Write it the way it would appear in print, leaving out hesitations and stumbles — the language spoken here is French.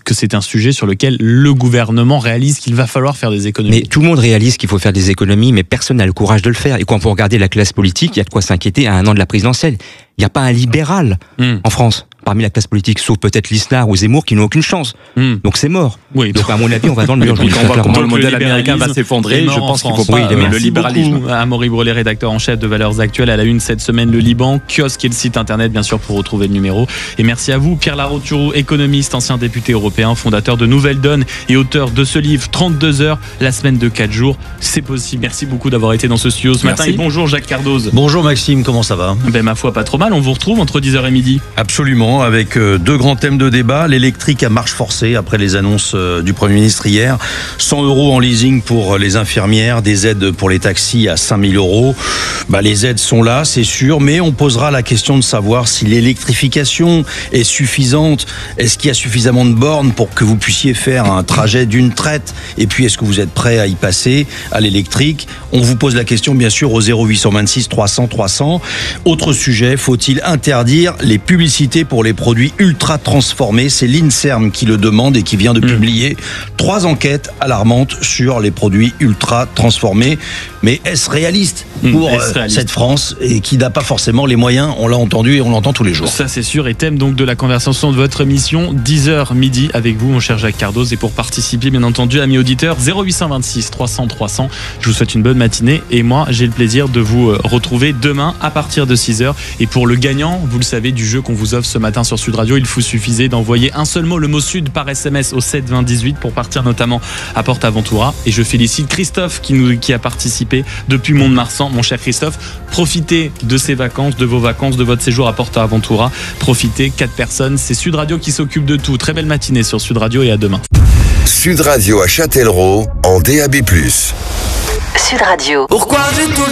que c'est un sujet sur lequel le gouvernement réalise qu'il va falloir faire des économies. Mais tout le monde réalise qu'il faut faire des économies, mais personne n'a le courage de le faire. Et quand vous regardez la classe politique, il y a de quoi s'inquiéter à un an de la présidentielle. Il n'y a pas un libéral en France, parmi la classe politique, sauf peut-être Lisnard ou Zemmour qui n'ont aucune chance. Donc c'est mort. Oui, donc à mon avis, on va dans le mur. Quand le modèle américain va s'effondrer, je pense qu'il faut pas le libéralisme. Merci beaucoup à Amaury Brelet, rédacteur en chef de Valeurs Actuelles, à la une cette semaine, le Liban, kiosque et le site internet bien sûr pour retrouver le numéro. Et merci à vous, Pierre Laroturou, économiste, ancien député européen, fondateur de Nouvelle Donne et auteur de ce livre 32 heures, la semaine de 4 jours. C'est possible. Merci beaucoup d'avoir été dans ce studio ce matin. Et bonjour Jacques Cardoz. Bonjour Maxime, comment ça va ? Ma foi, pas trop mal. On vous retrouve entre 10h et midi. Absolument, avec deux grands thèmes de débat. L'électrique à marche forcée après les annonces du Premier ministre hier. 100 € en leasing pour les infirmières, des aides pour les taxis à 5 000 €. Les aides sont là, c'est sûr, mais on posera la question de savoir si l'électrification est suffisante. Est-ce qu'il y a suffisamment de bornes pour que vous puissiez faire un trajet d'une traite ? Et puis, est-ce que vous êtes prêt à y passer à l'électrique ? On vous pose la question, bien sûr, au 0826 300 300. Autre sujet, faut-il interdire les publicités pour les produits ultra transformés ? C'est l'INSERM qui le demande et qui vient de publier 3 enquêtes alarmantes sur les produits ultra transformés. Mais est-ce réaliste pour cette France et qui n'a pas forcément les moyens ? On l'a entendu et on l'entend tous les jours. Ça c'est sûr, et thème donc de la conversation de votre émission, 10h midi avec vous mon cher Jacques Cardoz. Et pour participer bien entendu, amis auditeurs, 0826 300 300. Je vous souhaite une bonne matinée et moi j'ai le plaisir de vous retrouver demain à partir de 6h. Et pour le gagnant, vous le savez, du jeu qu'on vous offre ce matin sur Sud Radio, il vous suffisait d'envoyer un seul mot, le mot Sud, par SMS au 7 20 18 pour partir notamment à Porte-Aventura. Et je félicite Christophe qui a participé depuis Mont-de-Marsan. Mon cher Christophe, profitez de ces vacances, de vos vacances, de votre séjour à Porte-Aventura. Profitez, 4 personnes, c'est Sud Radio qui s'occupe de tout. Très belle matinée sur Sud Radio et à demain. Sud Radio à Châtellerault en DAB+. Sud Radio. Pourquoi j'ai tout